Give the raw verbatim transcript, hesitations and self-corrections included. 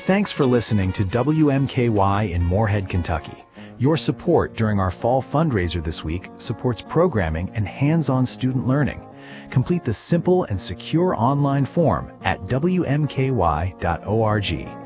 Thanks for listening to W M K Y in Moorhead, Kentucky. Your support during our fall fundraiser this week supports programming and hands-on student learning. Complete the simple and secure online form at W M K Y dot org.